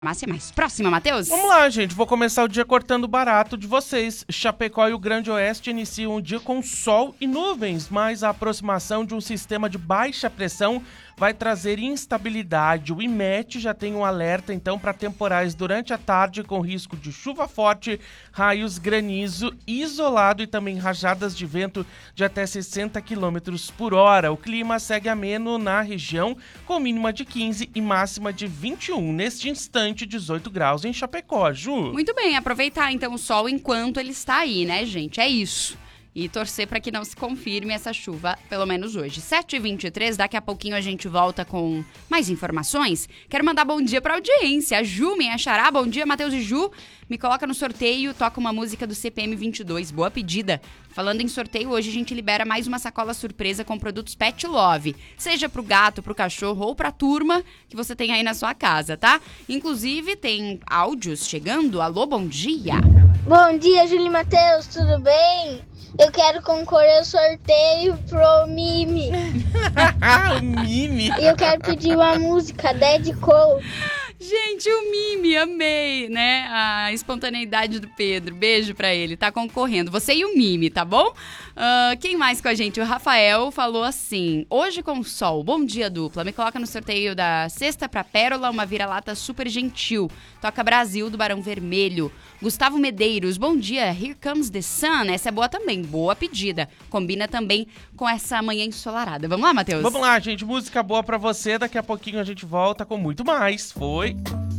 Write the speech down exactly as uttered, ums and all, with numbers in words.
Farmácia mais próxima, Matheus. Vamos lá, gente. Vou começar o dia cortando barato de vocês. Chapecó e o Grande Oeste iniciam o dia com sol e nuvens, mas a aproximação de um sistema de baixa pressão vai trazer instabilidade. O I M E T já tem um alerta, então, para temporais durante a tarde com risco de chuva forte, raios, granizo isolado e também rajadas de vento de até sessenta quilômetros por hora. O clima segue ameno na região, com mínima de quinze e máxima de vinte e um. Neste instante, dezoito graus em Chapecó, Ju. Muito bem, aproveitar então o sol enquanto ele está aí, né, gente? É isso. E torcer para que não se confirme essa chuva, pelo menos hoje. sete e vinte e três, daqui a pouquinho a gente volta com mais informações. Quero mandar bom dia para a audiência. A Ju, minha xará, bom dia, Matheus e Ju. Me coloca no sorteio, toca uma música do C P M vinte e dois. Boa pedida. Falando em sorteio, hoje a gente libera mais uma sacola surpresa com produtos Pet Love. Seja pro gato, pro cachorro ou pra turma que você tem aí na sua casa, tá? Inclusive, tem áudios chegando. Alô, bom dia. Bom dia, Júlia e Matheus, tudo bem? Eu quero concorrer ao sorteio pro Mimi. O Mimi. E eu quero pedir uma música, Dead Cold. Gente, o Mimi, amei, né? A espontaneidade do Pedro. Beijo pra ele, tá concorrendo. Você e o Mimi, tá bom? Uh, quem mais com a gente? O Rafael falou assim: hoje com sol, bom dia dupla. Me coloca no sorteio da Sexta pra Pérola, uma vira-lata super gentil. Toca Brasil, do Barão Vermelho. Gustavo Medeiros, bom dia. Here Comes the Sun. Essa é boa também, boa pedida. Combina também com essa manhã ensolarada. Vamos lá, Matheus? Vamos lá, gente. Música boa pra você. Daqui a pouquinho a gente volta com muito mais. Foi.